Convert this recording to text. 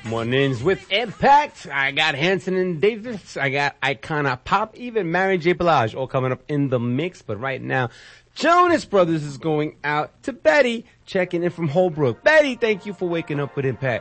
Mornings with Impact. I got Hanson and Davis. I got Icona Pop, even Mary J. Blige, all coming up in the mix. But right now, Jonas Brothers is going out to Betty, checking in from Holbrook. Betty, thank you for waking up with Impact.